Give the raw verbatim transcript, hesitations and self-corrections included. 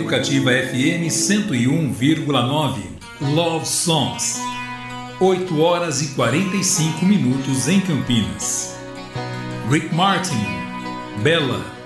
Educativa F M cento e um vírgula nove, Love Songs, oito horas e quarenta e cinco minutos em Campinas. Rick Martin, Bella.